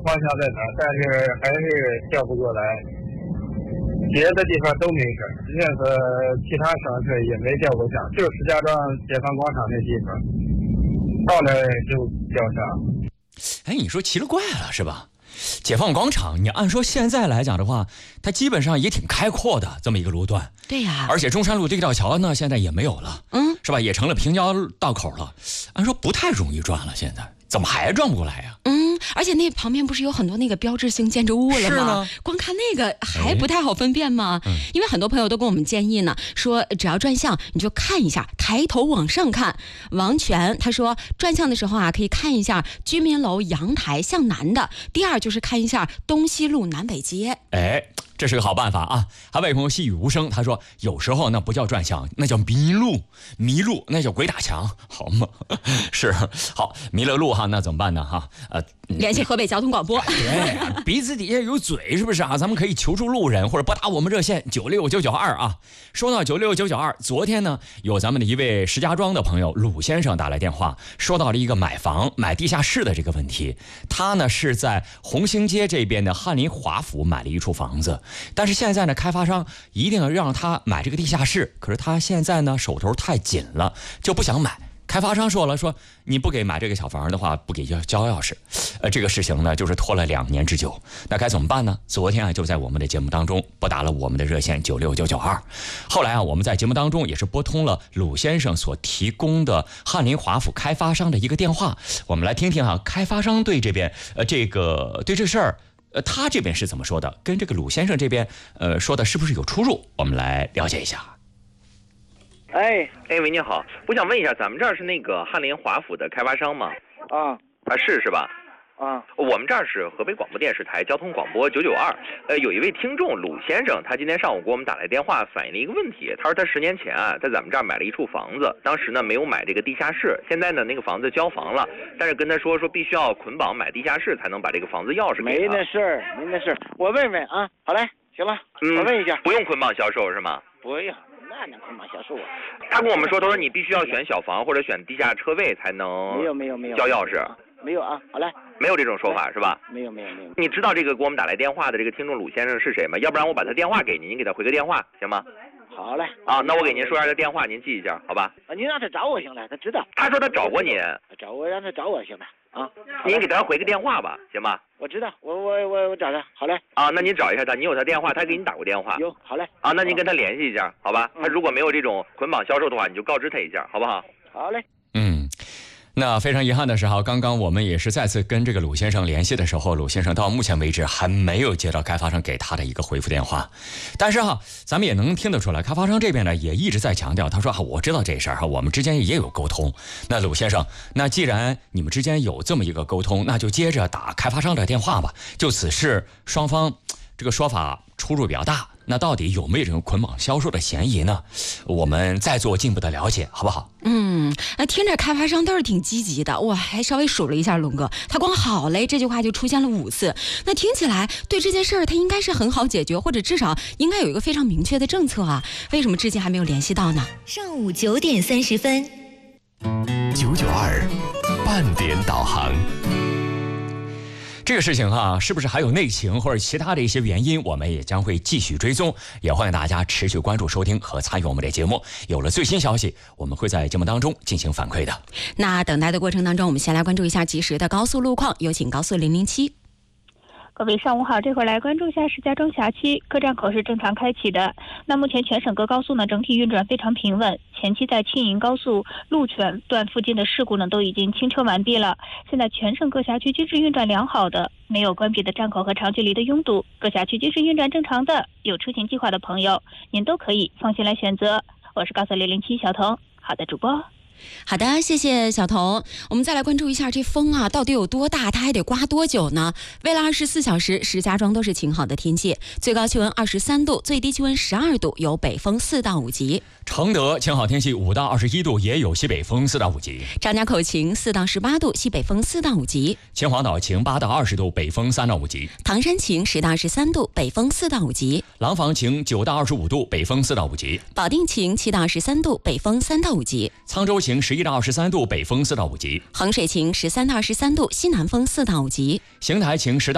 方向在哪，但是还是调不过来。别的地方都没事，任何其他省市也没调过响，就石家庄解放广场那地方，到那就调响。 哎，你说奇了怪了是吧？解放广场，你按说现在来讲的话，它基本上也挺开阔的这么一个路段。 对呀， 而且中山路这条桥呢，现在也没有了，是吧？也成了平交道口了。按说不太容易转了，现在怎么还转不过来呀？ 而且那旁边不是有很多那个标志性建筑物了吗？光看那个还不太好分辨吗？因为很多朋友都跟我们建议呢，说只要转向你就看一下，抬头往上看。王权他说转向的时候啊，可以看一下居民楼阳台向南的，第二就是看一下东西路南北街。 哎，这是个好办法啊！还位朋友细语无声，他说有时候那不叫转向，那叫迷路，迷路那叫鬼打墙，好吗？是，好，迷了路哈，那怎么办呢？哈， 联系河北交通广播。 对，鼻子底下有嘴是不是啊？咱们可以求助路人或者拨打我们热线96992啊。说到96992，昨天呢有咱们的一位石家庄的朋友鲁先生打来电话，说到了一个买地下室的这个问题。他呢是在红星街这边的翰林华府买了一处房子，但是现在呢开发商一定要让他买这个地下室，可是他现在呢手头太紧了，就不想买。开发商说你不给买这个小房的话，不给交钥匙，这个事情呢就是拖了2年之久。那该怎么办呢？昨天啊就在我们的节目当中拨打了我们的热线96992。后来啊我们在节目当中也是拨通了鲁先生所提供的翰林华府开发商的一个电话，我们来听听啊开发商对这边对这事儿他这边是怎么说的，跟这个鲁先生这边说的是不是有出入，我们来了解一下。 哎，喂，你好，我想问一下，咱们这儿是那个翰林华府的开发商吗？是吧？我们这儿是河北广播电视台交通广播992。有一位听众鲁先生，他今天上午给我们打来电话，反映了一个问题。他说他10年前啊，在咱们这儿买了一处房子，当时呢没有买这个地下室，现在呢那个房子交房了，但是跟他说必须要捆绑买地下室才能把这个房子钥匙给他。 没那事儿，我问问啊。好嘞，行了，我问一下， 不用捆绑销售是吗？ 不用。那能捆绑销售啊？ 他跟我们说，他说你必须要选小房或者选地下车位才能没有交钥匙。 没有啊，好嘞， 没有这种说法是吧？ 没有。 你知道这个给我们打来电话的这个听众鲁先生是谁吗？要不然我把他电话给您，您给他回个电话行吗？ 好嘞。 那我给您说一下他电话，您记一下好吧？ 您让他找我行了，他知道。 他说他找过您。 让他找我行了啊。 您给他回个电话吧行吗？ 我知道，我找他，好嘞。 那您找一下他，你有他电话，他给你打过电话。 有，好嘞。 那您跟他联系一下好吧？他如果没有这种捆绑销售的话，你就告知他一下好不好？ 好嘞。 那非常遗憾的是刚刚我们也是再次跟这个鲁先生联系的时候，鲁先生到目前为止还没有接到开发商给他的一个回复电话。但是咱们也能听得出来，开发商这边呢也一直在强调，他说我知道这事儿我们之间也有沟通。那鲁先生，那既然你们之间有这么一个沟通，那就接着打开发商的电话吧。就此事双方这个说法出入比较大，那到底有没有这种捆绑销售的嫌疑呢？我们再做进一步的了解好不好？ 听着开发商倒是挺积极的，我还稍微数了一下龙哥，他光好嘞这句话就出现了5次，那听起来对这件事儿他应该是很好解决，或者至少应该有一个非常明确的政策啊，为什么至今还没有联系到呢？ 上午9点30分 992半点导航。 这个事情是不是还有内情或者其他的一些原因，我们也将会继续追踪，也欢迎大家持续关注收听和参与我们的节目。有了最新消息，我们会在节目当中进行反馈的。 那等待的过程当中，我们先来关注一下即时的高速路况，有请高速007。 各位上午好，这会儿来关注一下石家庄辖区各站口是正常开启的。那目前全省各高速呢整体运转非常平稳，前期在青银高速鹿泉段附近的事故呢都已经清车完毕了。现在全省各辖区均是运转良好的，没有关闭的站口和长距离的拥堵，各辖区均是运转正常的。有出行计划的朋友，您都可以放心来选择。我是高速007小童。好的，主播。 好的，谢谢小童。我们再来关注一下这风到底有多大，它还得刮多久呢？未来24小时，石家庄都是晴好的天气，最高气温23度，最低气温12度，有北风4到5级。 承德晴好天气5到21度，也有西北风4到5级。 张家口晴4到18度，西北风4到5级。 秦皇岛晴8到20度，北风3到5级。 唐山晴10到13度，北风4到5级。 廊坊晴9到25度，北风4到5级。 保定晴7到13度，北风3到5级。 沧州晴11到23度，北风4到5级。 衡水晴13到23度，西南风4到5级。 邢台晴10到